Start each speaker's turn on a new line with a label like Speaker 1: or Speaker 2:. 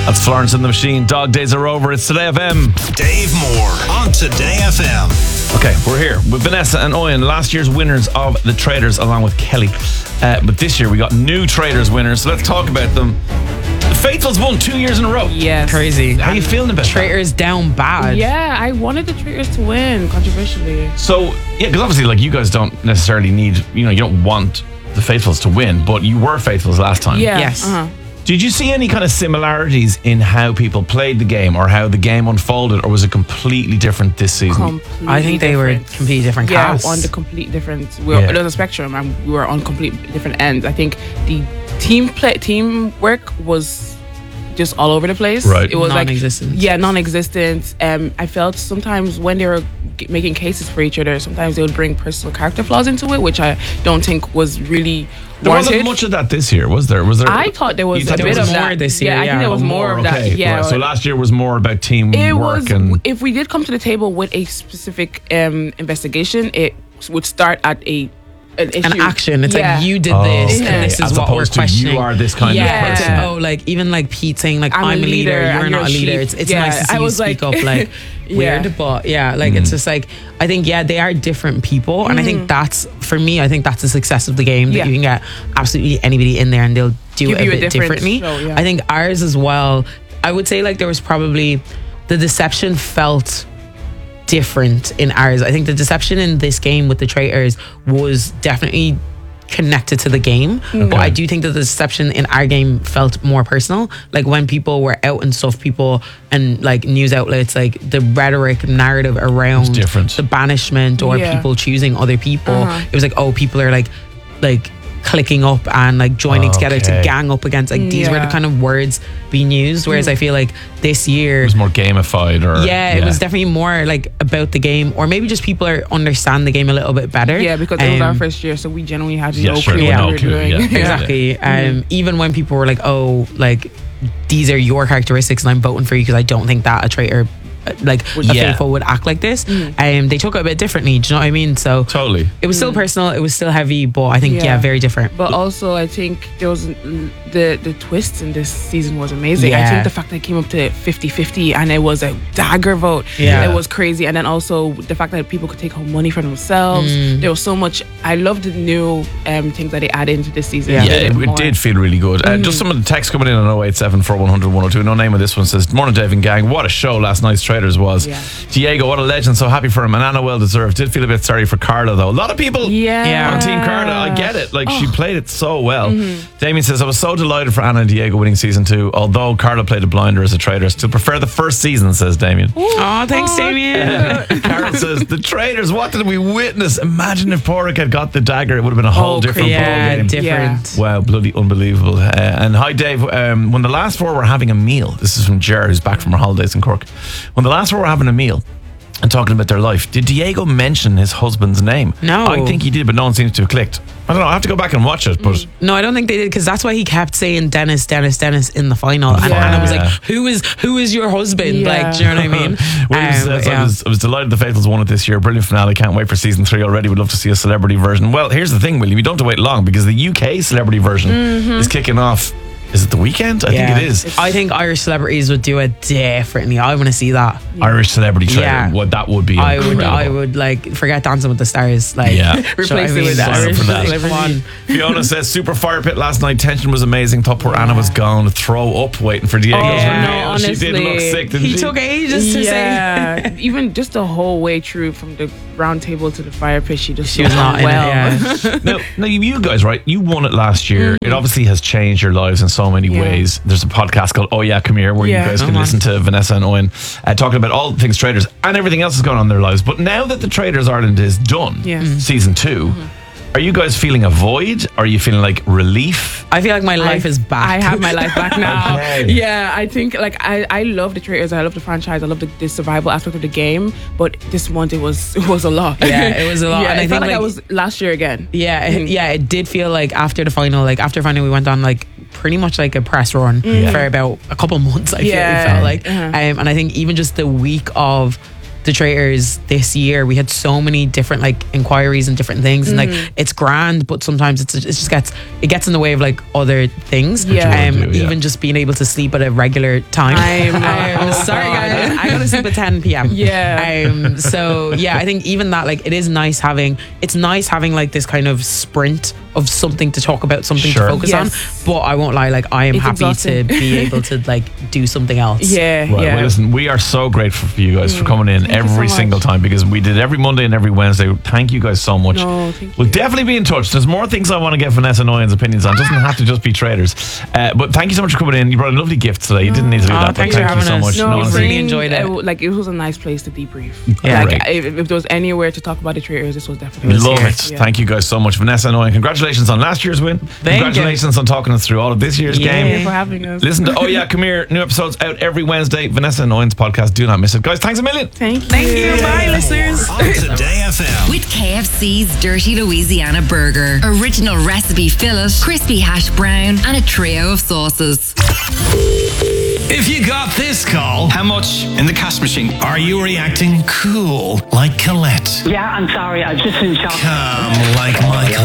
Speaker 1: That's Florence and the Machine. Dog days are over. It's Today FM.
Speaker 2: Dave Moore on Today FM.
Speaker 1: Okay, we're here with Vanessa and Owen, last year's winners of the Traders, along with Kelly. But this year we got new Traders winners, so let's talk about them. The Faithfuls won 2 years in a row.
Speaker 3: Yes.
Speaker 4: Crazy.
Speaker 1: How are you feeling about that?
Speaker 4: Traitors down bad.
Speaker 3: Yeah, I wanted the Traitors to win, controversially.
Speaker 1: So, yeah, because obviously, like, you guys don't necessarily need, you don't want the Faithfuls to win, but you were Faithfuls last time.
Speaker 3: Yeah.
Speaker 4: Yes.
Speaker 1: Did you see any kind of similarities in how people played the game or how the game unfolded, or was it completely different this season?
Speaker 3: Completely
Speaker 4: I think they were
Speaker 3: different.
Speaker 4: completely different
Speaker 3: Yeah,
Speaker 4: casts.
Speaker 3: on the complete different.
Speaker 1: Yeah.
Speaker 3: There's a spectrum, and we were on complete different ends. I think the teamwork was just all over the place.
Speaker 1: Right.
Speaker 3: It was
Speaker 4: Non-existent.
Speaker 3: non-existent. I felt sometimes when they were making cases for each other, sometimes they would bring personal character flaws into it, which I don't think was really
Speaker 1: There wasn't
Speaker 3: warranted.
Speaker 1: much of that this year, was there? Was there?
Speaker 3: I thought there was
Speaker 1: You
Speaker 3: a
Speaker 1: thought there
Speaker 3: bit
Speaker 1: was
Speaker 3: of
Speaker 4: more
Speaker 3: that
Speaker 4: this year,
Speaker 3: Yeah, I
Speaker 4: yeah.
Speaker 3: think there was more of that.
Speaker 1: Okay,
Speaker 3: Yeah.
Speaker 1: right. So last year was more about teamwork
Speaker 3: It was,
Speaker 1: and
Speaker 3: if we did come to the table with a specific investigation, it would start at an issue.
Speaker 4: An action. It's
Speaker 3: Yeah.
Speaker 4: like you did
Speaker 1: Oh,
Speaker 4: this,
Speaker 1: okay.
Speaker 4: and this is
Speaker 1: As
Speaker 4: what we're
Speaker 1: opposed to
Speaker 4: questioning.
Speaker 1: you are this kind
Speaker 3: Yeah.
Speaker 1: of person.
Speaker 4: Oh, like even like Pete saying like
Speaker 3: I'm
Speaker 4: I'm
Speaker 3: a
Speaker 4: a leader,
Speaker 3: leader,
Speaker 4: you're
Speaker 3: and
Speaker 4: not
Speaker 3: you're
Speaker 4: a leader.
Speaker 3: sheep.
Speaker 4: It's
Speaker 3: Yeah,
Speaker 4: nice to see
Speaker 3: I
Speaker 4: you
Speaker 3: was
Speaker 4: speak
Speaker 3: like-
Speaker 4: up like weird,
Speaker 3: Yeah.
Speaker 4: but yeah, like it's just like I think they are different people, and I think that's for me. I think that's the success of the game that
Speaker 3: Yeah.
Speaker 4: you can get absolutely anybody in there and they'll do
Speaker 3: Give
Speaker 4: it a
Speaker 3: you a
Speaker 4: bit
Speaker 3: different
Speaker 4: differently.
Speaker 3: show, yeah.
Speaker 4: I think ours as well. I would say like there was probably the deception felt different in ours. I think the deception in this game with the Traitors was definitely connected to the game, but I do think that the deception in our game felt more personal. Like when people were out and stuff, people and like news outlets, like the rhetoric narrative around
Speaker 1: different.
Speaker 4: the banishment or
Speaker 3: Yeah.
Speaker 4: people choosing other people, it was like, oh, people are like clicking up and like joining together to
Speaker 1: Okay.
Speaker 4: gang up against, like these were the
Speaker 3: Yeah.
Speaker 4: kind of words being used, whereas I feel like this year
Speaker 1: It was more gamified, or
Speaker 4: it was definitely more like about the game, or maybe just people are understand the game a little bit better.
Speaker 3: Yeah, because it was our
Speaker 4: Um,
Speaker 3: first year, so we genuinely had
Speaker 1: Yeah,
Speaker 3: no
Speaker 1: sure,
Speaker 3: clue
Speaker 1: yeah,
Speaker 3: what
Speaker 1: no
Speaker 3: we were
Speaker 1: clue,
Speaker 3: doing.
Speaker 1: yeah.
Speaker 4: Exactly. Even when people were like, oh, like these are your characteristics and I'm voting for you because I don't think that a traitor like a
Speaker 1: Yeah.
Speaker 4: faithful would act like this. They took it a bit differently, do you know what I mean? So
Speaker 1: Totally.
Speaker 4: it was still personal, it was still heavy, but I think
Speaker 3: Yeah.
Speaker 4: very different.
Speaker 3: But also, I think there was the twist in this season was amazing. I
Speaker 4: Yeah.
Speaker 3: think the fact that it came up to 50-50 and it was a dagger vote,
Speaker 4: Yeah.
Speaker 3: it was crazy. And then also the fact that people could take home money for themselves. There was so much. I loved the new things that they added into this season.
Speaker 4: Yeah.
Speaker 1: Yeah,
Speaker 3: Made
Speaker 1: it
Speaker 3: more.
Speaker 1: did feel really good. Just some of the text coming in on 087 4100 102. No name of this one says, Morning, Dave and gang. What a show last night's Traders was.
Speaker 3: Yeah.
Speaker 1: Diego, what a legend. So happy for him. And Anna, well deserved. Did feel a bit sorry for Carla, though. A lot of people
Speaker 3: Yeah.
Speaker 1: on Team Carla. I get it. Like, she played it so well. Damien says, I was so delighted for Anna and Diego winning season 2. Although Carla played a blinder as a traitor, still prefer the first season, says Damien.
Speaker 4: Oh, thanks, Damien.
Speaker 1: Carol says, the Traders, what did we witness? Imagine if Porrick had got the dagger. It would have been a whole different
Speaker 4: yeah,
Speaker 1: ballgame.
Speaker 4: different.
Speaker 1: Wow, bloody unbelievable. And hi, Dave. When the last four were having a meal, this is from Ger, who's back from her holidays in Cork. When the last four were having a meal and talking about their life, did Diego mention his husband's name?
Speaker 4: No.
Speaker 1: I think he did, but no one seems to have clicked. I don't know. I have to go back and watch it, but
Speaker 4: No, I don't think they did, because that's why he kept saying Dennis in the final, and
Speaker 3: Yeah.
Speaker 4: Anna was like, "Who is your husband?"
Speaker 3: Yeah.
Speaker 4: Like, do you know what I mean?
Speaker 1: William says,
Speaker 4: Yeah.
Speaker 1: I was delighted the Faithfuls won it this year. Brilliant finale. Can't wait for season 3 already. Would love to see a celebrity version. Well, here's the thing, William. You don't have to wait long because the UK celebrity version is kicking off. Is it the weekend? I think it is.
Speaker 4: I think Irish celebrities would do it differently. I want to see that.
Speaker 1: Irish celebrity trailer.
Speaker 4: Yeah.
Speaker 1: What that would be.
Speaker 4: I
Speaker 1: incredible.
Speaker 4: would like forget Dancing with the Stars. Like,
Speaker 1: Yeah.
Speaker 3: Replace it with
Speaker 1: Sign up
Speaker 3: Irish
Speaker 1: for that.
Speaker 3: celebrity.
Speaker 4: Come on.
Speaker 1: Fiona says super fire pit last night. Tension was amazing. Thought poor Anna was gone. Throw up waiting for Diego's
Speaker 3: no,
Speaker 1: reveal. She did look
Speaker 3: honestly.
Speaker 1: sick, didn't
Speaker 4: He
Speaker 1: she?
Speaker 4: took ages to say.
Speaker 3: Yeah, even just the whole way through from the round table to the fire pit, she
Speaker 4: She was not in it. Yeah.
Speaker 1: Now, you guys, right? You won it last year. It obviously has changed your lives in so many
Speaker 3: Yeah.
Speaker 1: ways. There's a podcast called Oh Yeah, Come Here, where
Speaker 3: Yeah.
Speaker 1: you guys can
Speaker 4: Come on.
Speaker 1: listen to Vanessa and Owen talking about all things traders and everything else that's going on in their lives. But now that the Traders Ireland is done,
Speaker 3: Yes.
Speaker 1: season 2, are you guys feeling a void? Are you feeling like relief?
Speaker 4: I feel like my life is back.
Speaker 3: I have my life back now.
Speaker 1: Okay.
Speaker 3: Yeah, I think like I love the Traitors. I love the franchise. I love the survival aspect of the game. But this month it was a lot.
Speaker 4: Yeah, it was a lot.
Speaker 3: Yeah,
Speaker 4: And I
Speaker 3: I felt
Speaker 4: think,
Speaker 3: like I
Speaker 4: like-
Speaker 3: was last year again.
Speaker 4: Yeah, it did feel like after the final, we went on like pretty much like a press run for about a couple months. I felt like, and I think even just the week of the Traitors this year, we had so many different like inquiries and different things, and like it's grand, but sometimes it just gets in the way of like other things.
Speaker 3: Yeah.
Speaker 4: Even just being able to sleep at a regular time. Sorry guys, I gotta sleep at 10 p.m.
Speaker 3: Yeah.
Speaker 4: So yeah, I think even that, like, it's nice having like this kind of sprint of something to talk about, something
Speaker 1: Sure.
Speaker 4: to focus
Speaker 3: Yes.
Speaker 4: on. But I won't lie, like, I am
Speaker 3: It's
Speaker 4: happy
Speaker 3: exhausting.
Speaker 4: to be able to like do something else.
Speaker 3: Yeah,
Speaker 1: Right,
Speaker 3: yeah.
Speaker 1: well, listen, we are so grateful for you guys for coming in
Speaker 3: Thank you
Speaker 1: every
Speaker 3: so
Speaker 1: single
Speaker 3: much.
Speaker 1: time, because we did every Monday and every Wednesday. Thank you guys so much.
Speaker 3: No, thank
Speaker 1: We'll
Speaker 3: you.
Speaker 1: definitely be in touch. There's more things I want to get Vanessa Noyen's opinions on. It doesn't have to just be Traitors. But thank you so much for coming in. You brought a lovely gift today. You didn't need to do
Speaker 4: Oh,
Speaker 1: that, but
Speaker 4: thanks
Speaker 1: thank
Speaker 4: for
Speaker 1: you so
Speaker 4: having
Speaker 1: much.
Speaker 4: us.
Speaker 3: No,
Speaker 4: No,
Speaker 1: honestly.
Speaker 4: really enjoyed it.
Speaker 3: Like, it was a nice place to debrief.
Speaker 4: Yeah.
Speaker 3: Like,
Speaker 1: Great.
Speaker 3: if there was anywhere to talk about the Traitors, this was definitely
Speaker 1: Love
Speaker 3: here.
Speaker 1: it.
Speaker 3: Yeah.
Speaker 1: Thank you guys so much. Vanessa Noyen, congratulations on last year's win.
Speaker 4: Thank you.
Speaker 1: Congratulations on talking us through all of this year's
Speaker 4: Yeah.
Speaker 1: game.
Speaker 3: Thank you for having us.
Speaker 1: Listen to Oh Yeah, Come Here. New episodes out every Wednesday. Vanessa Noyen's podcast. Do not miss it. Guys, thanks a million.
Speaker 3: Thank you.
Speaker 4: Thank you. Bye, listeners.
Speaker 2: On Today FM.
Speaker 5: With KFC's Dirty Louisiana Burger, original recipe fillet, crispy hash brown, and a trio of sauces.
Speaker 2: If you got this call, how much in the cash machine? Are you reacting cool like Colette?
Speaker 6: Yeah, I'm sorry. I was just in shock.
Speaker 2: Calm like Michael.